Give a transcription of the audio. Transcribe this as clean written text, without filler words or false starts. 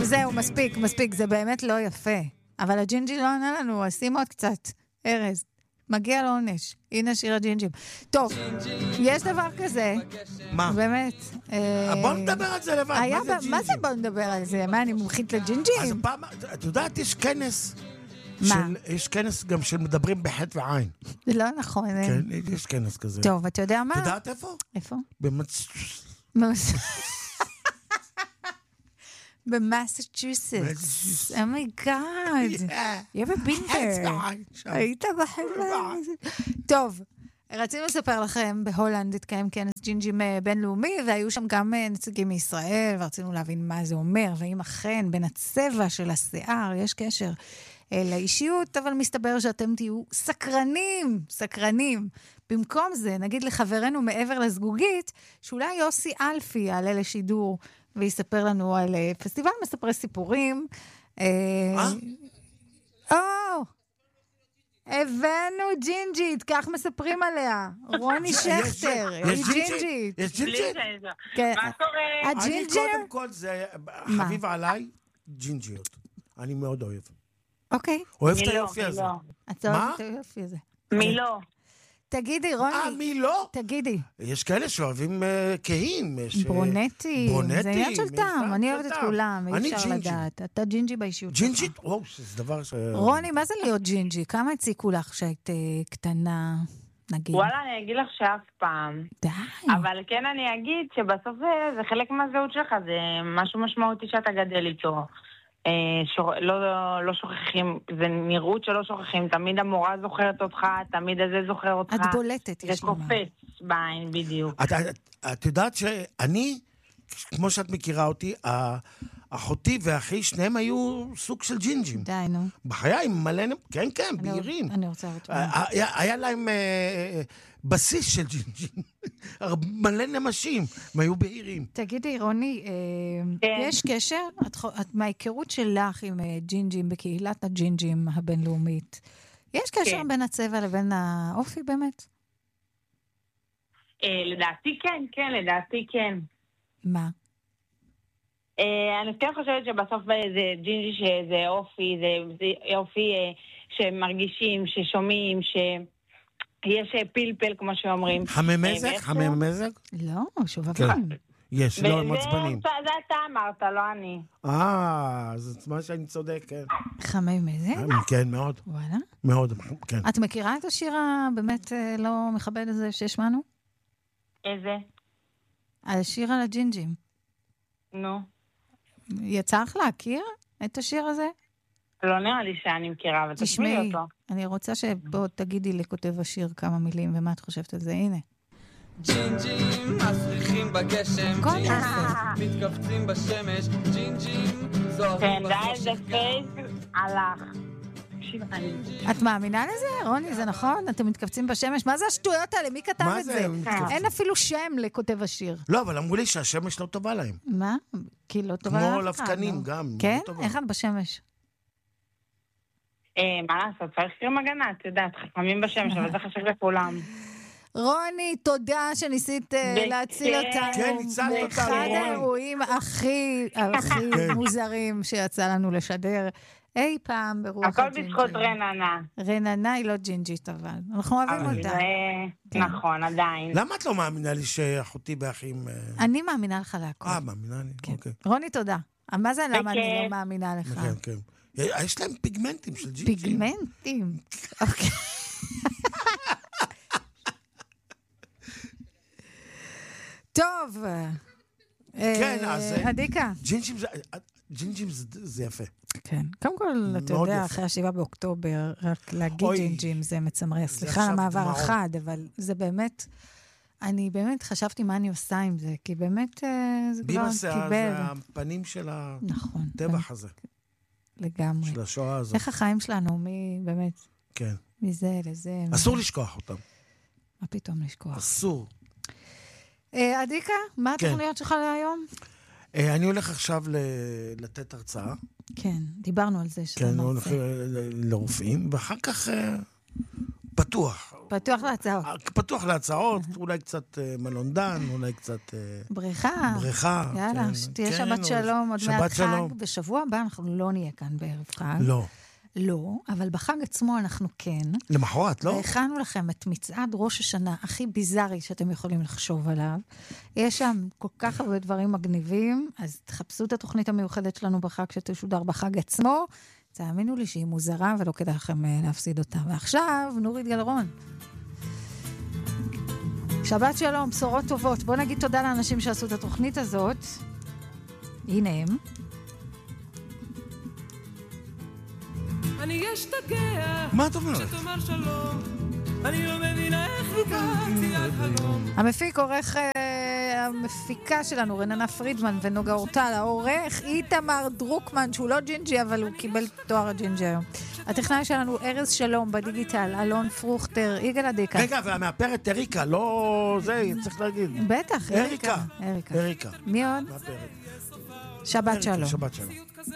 זהו, מספיק, זה באמת לא יפה. אבל הג'ינג'י לא ענה לנו, עשים עוד קצת. ארז, מגיע לו עונש. הנה שיר הג'ינג'ים. טוב, יש דבר כזה. מה? באמת. בוא נדבר על זה לבד, מה זה ג'ינג'ים? מה זה בוא נדבר על זה? מה, אני מומחית לג'ינג'ים? אז פעם, את יודעת, יש כנס. מה? יש כנס גם של מדברים בחטא ועין. זה לא נכון. כן, יש כנס כזה. טוב, אתה יודע מה? את יודעת איפה? איפה? במסצ'וסטס. Oh my God. You ever been there? היית בחברה. טוב, רצינו לספר לכם, בהולנד התקיים כנס ג'ינג'ים בינלאומי, והיו שם גם נציגים מישראל, ורצינו להבין מה זה אומר, ואם אכן בין הצבע של השיער יש קשר לאישיות, אבל מסתבר שאתם תהיו סקרנים. במקום זה, נגיד לחברנו מעבר לזגוגית, שאולי יוסי אלפי יעלה לשידור, ויספר לנו על פסטיבל מספרי סיפורים. הבאנו ג'ינג'ית, כך מספרים עליה. רוני שכטר, היא ג'ינג'ית. יש ג'ינג'ית? מה קורה? אני קודם כל, זה חביב עליי ג'ינג'יות. אני מאוד אוהב. אוקיי. אוהב את היופי הזה. אתה אוהב את היופי הזה. מי לא? תגידי, רוני. מי לא? תגידי. יש כאלה שאוהבים כהים. ברונטי. זה עניין של טעם. אני אוהבת את כולם. אי אפשר לדעת. אתה ג'ינג'י באישיות שלך. ג'ינג'ית? וואו, זה דבר רוני, מה זה להיות ג'ינג'י? כמה הציקו לך שהיית קטנה, נגיד? וואלה, אני אגיד לך שאף פעם. די. אבל כן אני אגיד שבסוף זה חלק מהזהות שלך, זה משהו משמעותי שאתה גדל איתו. לא שוכחים, זה נראות שלא שוכחים, תמיד המורה זוכרת אותך, תמיד הזה זוכר אותך. את בולטת, יש זה קופץ בעין, בדיוק. את יודעת שאני, כמו שאת מכירה אותי, אחותי ואחי, שניהם היו סוג של ג'ינג'ים. די, נו. בחיי, מלא, כן, בהירים. אני רוצה לראות. היה להם בסיס של ג'ינג'ים. מלא נמשים, הם היו בהירים. תגידי, רוני, יש קשר? מההיכרות שלך עם ג'ינג'ים בקהילת הג'ינג'ים הבינלאומית, יש קשר בין הצבע לבין האופי באמת? לדעתי כן. מה? אני כן חושבת שבסוף זה ג'ינג'י שזה אופי, זה אופי שמרגישים, ששומעים, שיש פלפל כמו שאומרים. חמי מזג? לא, שובבן. יש, לא, הם עצבנים. זה אתה אמרת, לא אני. זה מה שאני צודק, כן. חמי מזג? כן, מאוד. וואלה? מאוד, כן. את מכירה את השיר הבאמת לא מכבד הזה שהשמענו? איזה? השיר על הג'ינג'ים. נו. יצא לך להכיר את השיר הזה? לא נראה לי שאני מכירה, אבל תשמעי אותו. אני רוצה שבוא תגידי לכותב השיר כמה מילים, ומה את חושבת על זה? הנה. ג'ינג'ים מסריחים בגשם, ג'ינג'ים מתכווצים בשמש, ג'ינג'ים זוהרים בחושך. כן, די פייס הלך. את מאמינה לזה, רוני? זה נכון? אתם מתכווצים בשמש? מה זה השטויות האלה? מי כתב את זה? אין אפילו שם לכותב השיר. לא, אבל אמרו לי שהשמש לא טובה להם. מה? כי לא טובה לך. כמו לפקנים גם. כן? איך את בשמש? מה לעשות? צריך קרם הגנה, את יודעת, חכמים בשמש, אבל זה חשוב לכולם. רוני, תודה שניסית להציל אותנו. כן, ניצלת אותנו. אחד האירועים הכי מוזרים שיצא לנו לשדר אי פעם ברוח הג'ינג'ית. הכל בזכות רננה. רננה היא לא ג'ינג'ית, אבל אנחנו אוהבים אותה. נכון, עדיין. למה את לא מאמינה לי שאחותי באחים... אני מאמינה לך להכל. מאמינה לי, אוקיי. רוני, תודה. מה זה למה אני לא מאמינה לך? כן, כן. יש להם פיגמנטים של ג'ינג'ים. פיגמנטים? אוקיי. טוב. כן, אז... הדיקה. ג'ינג'ים זה יפה. כן. קודם כל, אתה יודע, אחרי 7 באוקטובר, רק להגיד ג'ינג'ים זה מצמרר. סליחה על המעבר החד, אבל זה באמת... אני באמת חשבתי מה אני עושה עם זה, כי באמת זה כבר קיבל. זה הפנים של הטבח הזה. לגמרי. של השואה הזאת. איך החיים שלנו, מי באמת? כן. מזה לזה. אסור לשכוח אותם. מה פתאום לשכוח? אסור. עדיקה, מה התוכניות שלך להיום? אני הולך עכשיו לתת הרצאה. כן, דיברנו על זה. כן, הולך לרופאים, ואחר כך פתוח. פתוח להצעות. פתוח להצעות, אולי קצת מלונדן, אולי קצת... בריכה. יאללה, תהיה שבת שלום, עוד מעט חג. בשבוע הבא אנחנו לא נהיה כאן בערב חג. לא, אבל בחג עצמו אנחנו כן. למחרת, לא? והכנו לכם את מצעד ראש השנה הכי ביזארי שאתם יכולים לחשוב עליו. יש שם כל כך הרבה דברים מגניבים, אז תחפשו את התוכנית המיוחדת שלנו בחג שתשודר בחג עצמו. תאמינו לי שהיא מוזרה ולא כדאי לכם להפסיד אותה. ועכשיו, נורית גלרון. שבת שלום, בשורות טובות. בואו נגיד תודה לאנשים שעשו את התוכנית הזאת. הנה הם. אני אשתגע. מה את אומרת? שתאמר שלום. אני לא מבינה איך הגעתי על חלום. המפיק עורך המפיקה שלנו, רננה פרידמן ונוגה אורטל, העורך איתמר דרוקמן, שהוא לא ג'ינג'י, אבל הוא קיבל תואר הג'ינג'י היום. הטכנאי שלנו ארז שלום בדיגיטל, אלון פרוכטר, יגאל עדיקה. רגע, והמאפרת אריקה, לא זה, צריך להגיד. בטח, אריקה. אריקה. מי עוד? שבת שלום. שבת שלום.